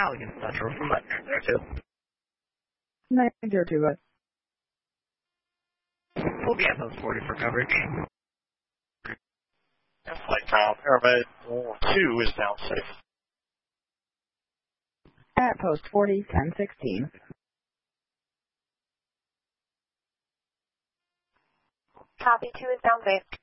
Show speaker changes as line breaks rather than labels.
Halligan Central from Niner 2.
Niner 2.
We'll be at post 40 for coverage.
Flight Kyle Paramedic 2 is now safe.
At post 40, 1016.
Copy, 2 is down safe.